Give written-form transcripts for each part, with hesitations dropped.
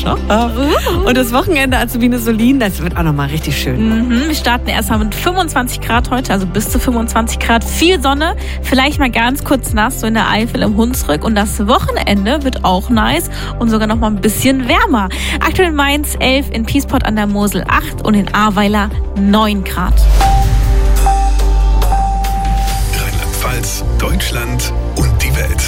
noch. Und das Wochenende Azubine Solin, das wird auch nochmal richtig schön. Wir starten erstmal mit 25 Grad heute, also bis zu 25 Grad. Viel Sonne, vielleicht mal ganz kurz nass, so in der Eifel im Hunsrück. Und das Wochenende wird auch nice und sogar noch mal ein bisschen wärmer. Aktuell in Mainz 11, in Piesport an der Mosel 8 und in Ahrweiler 9 Grad. Rheinland-Pfalz, Deutschland und die Welt.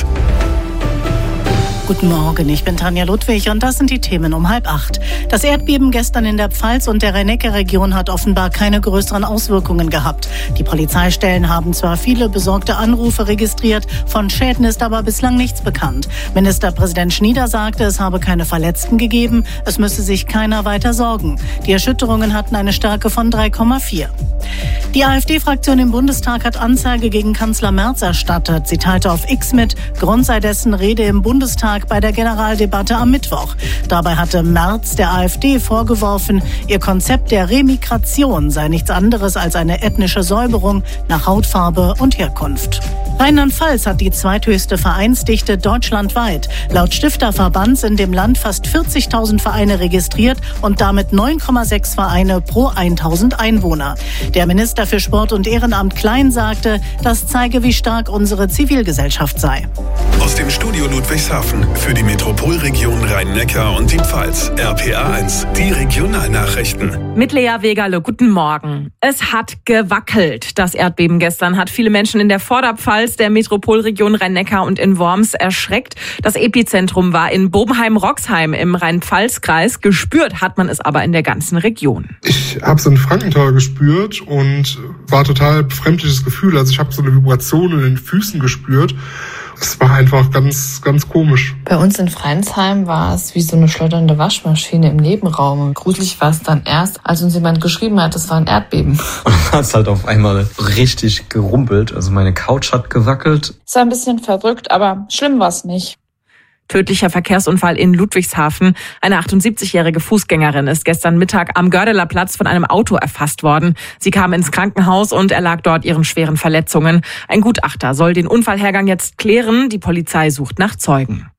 Guten Morgen, ich bin Tanja Ludwig und das sind die Themen um 7:30. Das Erdbeben gestern in der Pfalz und der Rhein-Neckar-Region hat offenbar keine größeren Auswirkungen gehabt. Die Polizeistellen haben zwar viele besorgte Anrufe registriert, von Schäden ist aber bislang nichts bekannt. Ministerpräsident Schnieder sagte, es habe keine Verletzten gegeben, es müsse sich keiner weiter sorgen. Die Erschütterungen hatten eine Stärke von 3,4. Die AfD-Fraktion im Bundestag hat Anzeige gegen Kanzler Merz erstattet. Sie teilte auf X mit, Grund sei dessen Rede im Bundestag bei der Generaldebatte am Mittwoch. Dabei hatte Merz der AfD vorgeworfen, ihr Konzept der Remigration sei nichts anderes als eine ethnische Säuberung nach Hautfarbe und Herkunft. Rheinland-Pfalz hat die zweithöchste Vereinsdichte deutschlandweit. Laut Stifterverband sind im Land fast 40.000 Vereine registriert und damit 9,6 Vereine pro 1.000 Einwohner. Der Minister für Sport und Ehrenamt Klein sagte, das zeige, wie stark unsere Zivilgesellschaft sei. Aus dem Studio Ludwigshafen für die Metropolregion Rhein-Neckar und die Pfalz. RPA1, die Regionalnachrichten. Mit Lea Wegerle, guten Morgen. Es hat gewackelt. Das Erdbeben gestern hat viele Menschen in der Vorderpfalz, der Metropolregion Rhein-Neckar und in Worms erschreckt. Das Epizentrum war in Bobenheim-Roxheim im Rhein-Pfalz-Kreis. Gespürt hat man es aber in der ganzen Region. Ich habe so ein Frankentor gespürt und war total befremdliches Gefühl. Also ich habe so eine Vibration in den Füßen gespürt. Es war einfach ganz, ganz komisch. Bei uns in Freinsheim war es wie so eine schleudernde Waschmaschine im Nebenraum. Gruselig war es dann erst, als uns jemand geschrieben hat, es war ein Erdbeben. Und dann hat es halt auf einmal richtig gerumpelt. Also meine Couch hat gewackelt. Es war ein bisschen verrückt, aber schlimm war es nicht. Tödlicher Verkehrsunfall in Ludwigshafen. Eine 78-jährige Fußgängerin ist gestern Mittag am Gördeler Platz von einem Auto erfasst worden. Sie kam ins Krankenhaus und erlag dort ihren schweren Verletzungen. Ein Gutachter soll den Unfallhergang jetzt klären. Die Polizei sucht nach Zeugen.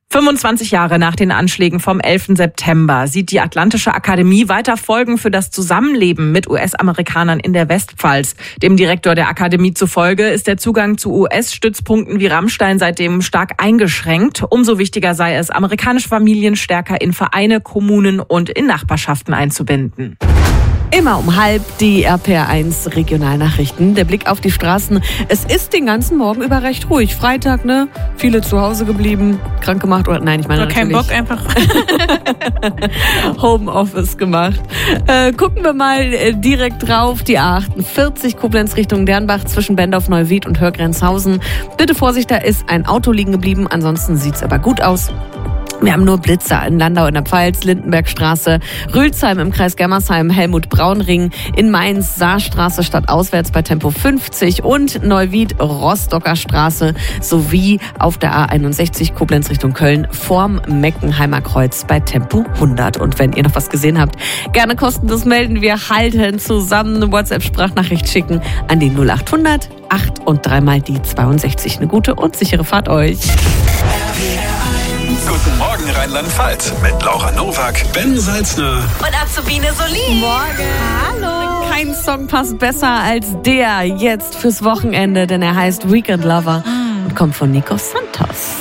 25 Jahre nach den Anschlägen vom 11. September sieht die Atlantische Akademie weiter Folgen für das Zusammenleben mit US-Amerikanern in der Westpfalz. Dem Direktor der Akademie zufolge ist der Zugang zu US-Stützpunkten wie Rammstein seitdem stark eingeschränkt. Umso wichtiger sei es, amerikanische Familien stärker in Vereine, Kommunen und in Nachbarschaften einzubinden. Immer um 7:30 die RPA1 Regionalnachrichten. Der Blick auf die Straßen. Es ist den ganzen Morgen über recht ruhig. Freitag, ne? Viele zu Hause geblieben, krank gemacht oder nein, ich meine Oder kein Bock einfach. Homeoffice gemacht. Gucken wir mal direkt drauf. Die A48 Koblenz Richtung Dernbach zwischen Bendorf-Neuwied und Hörgrenzhausen. Bitte Vorsicht, da ist ein Auto liegen geblieben. Ansonsten sieht's aber gut aus. Wir haben nur Blitzer in Landau in der Pfalz, Lindenbergstraße, Rülsheim im Kreis Germersheim, Helmut-Braun-Ring, in Mainz, Saarstraße stadtauswärts bei Tempo 50 und Neuwied, Rostocker Straße sowie auf der A61 Koblenz Richtung Köln vorm Meckenheimer Kreuz bei Tempo 100. Und wenn ihr noch was gesehen habt, gerne kostenlos melden. Wir halten zusammen, eine WhatsApp-Sprachnachricht schicken an die 0800 8 und 3 mal die 62. Eine gute und sichere Fahrt euch. Guten Morgen Rheinland-Pfalz mit Laura Nowak, Ben Salzner Und Azubine Solin. Morgen. Hallo. Kein Song passt besser als der jetzt fürs Wochenende, denn er heißt Weekend Lover und kommt von Nico Santos.